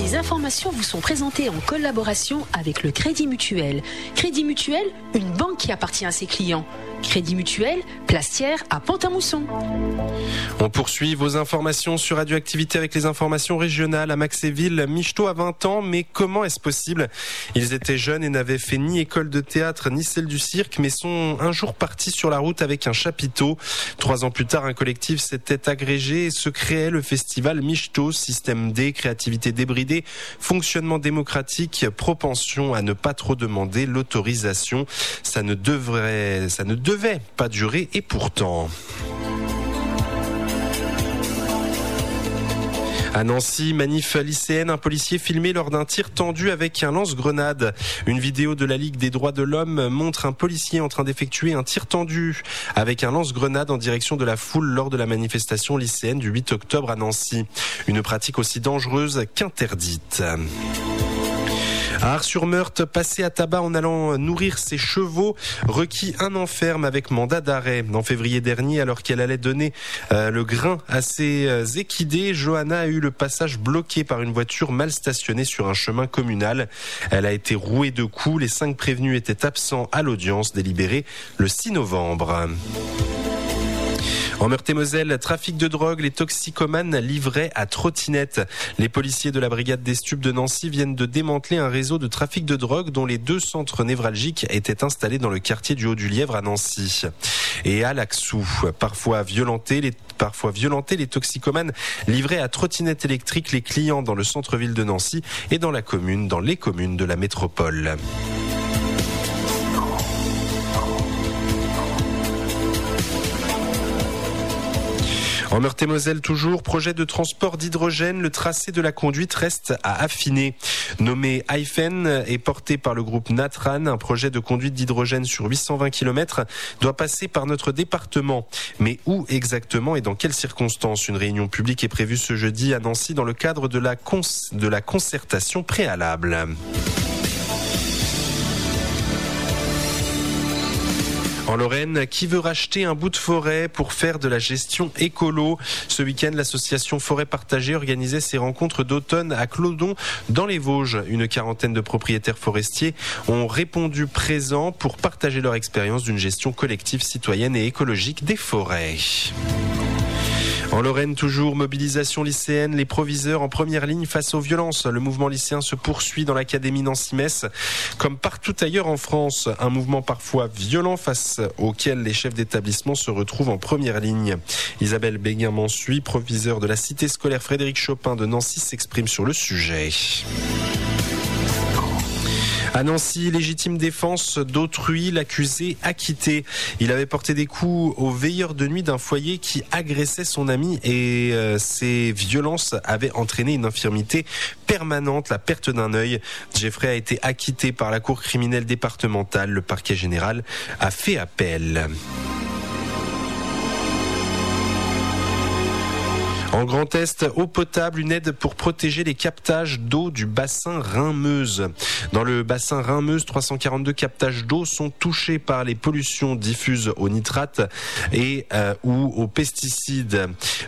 Les informations vous sont présentées en collaboration avec le Crédit Mutuel. Crédit Mutuel, une banque qui appartient à ses clients. Crédit Mutuel, Plastière à Pont-à-Mousson. On poursuit vos informations sur Radioactivité avec les informations régionales à Maxéville. Michto a 20 ans, mais comment est-ce possible ? Ils étaient jeunes et n'avaient fait ni école de théâtre ni celle du cirque, mais sont un jour partis sur la route avec un chapiteau. 3 ans plus tard, un collectif s'était agrégé et se créait le festival Michto, système D, créativité débridée, fonctionnement démocratique, propension à ne pas trop demander l'autorisation. Ça ne devait pas durer et pourtant. À Nancy, manif lycéenne, un policier filmé lors d'un tir tendu avec un lance-grenade. Une vidéo de la Ligue des droits de l'homme montre un policier en train d'effectuer un tir tendu avec un lance-grenade en direction de la foule lors de la manifestation lycéenne du 8 octobre à Nancy. Une pratique aussi dangereuse qu'interdite. À Ars-sur-Meurthe, passé à tabac en allant nourrir ses chevaux, requis 1 an ferme avec mandat d'arrêt. En février dernier, alors qu'elle allait donner le grain à ses équidés, Johanna a eu le passage bloqué par une voiture mal stationnée sur un chemin communal. Elle a été rouée de coups. Les 5 prévenus étaient absents à l'audience délibérée le 6 novembre. En Meurthe-et-Moselle, trafic de drogue, les toxicomanes livrés à trottinette. Les policiers de la brigade des stupes de Nancy viennent de démanteler un réseau de trafic de drogue dont les 2 centres névralgiques étaient installés dans le quartier du Haut-du-Lièvre à Nancy. Et à Laxou, parfois violentés, les toxicomanes livraient à trottinette électrique les clients dans le centre-ville de Nancy et dans les communes de la métropole. En Meurthe-et-Moselle toujours, projet de transport d'hydrogène, le tracé de la conduite reste à affiner. Nommé Hyphen et porté par le groupe Natran, un projet de conduite d'hydrogène sur 820 km doit passer par notre département. Mais où exactement et dans quelles circonstances ? Une réunion publique est prévue ce jeudi à Nancy dans le cadre de la concertation préalable. En Lorraine, qui veut racheter un bout de forêt pour faire de la gestion écolo ? Ce week-end, l'association Forêt Partagée organisait ses rencontres d'automne à Clodon, dans les Vosges. Une 40aine de propriétaires forestiers ont répondu présents pour partager leur expérience d'une gestion collective, citoyenne et écologique des forêts. En Lorraine, toujours, mobilisation lycéenne, les proviseurs en première ligne face aux violences. Le mouvement lycéen se poursuit dans l'académie Nancy-Metz. Comme partout ailleurs en France, un mouvement parfois violent face auquel les chefs d'établissement se retrouvent en première ligne. Isabelle Béguin-Mansuy, proviseure de la cité scolaire Frédéric Chopin de Nancy, s'exprime sur le sujet. À Nancy, légitime défense d'autrui, l'accusé acquitté. Il avait porté des coups au veilleur de nuit d'un foyer qui agressait son ami et ces violences avaient entraîné une infirmité permanente, la perte d'un œil. Jeffrey a été acquitté par la cour criminelle départementale. Le parquet général a fait appel. En Grand Est, eau potable, une aide pour protéger les captages d'eau du bassin Rhin-Meuse. Dans le bassin Rhin-Meuse, 342 captages d'eau sont touchés par les pollutions diffuses aux nitrates et ou aux pesticides.